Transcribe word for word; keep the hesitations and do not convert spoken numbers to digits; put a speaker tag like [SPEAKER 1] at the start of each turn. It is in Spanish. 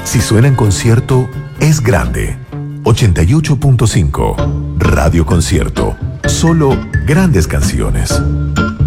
[SPEAKER 1] Si suena en concierto, es grande. ochenta y ocho punto cinco. Radio Concierto. Solo grandes canciones.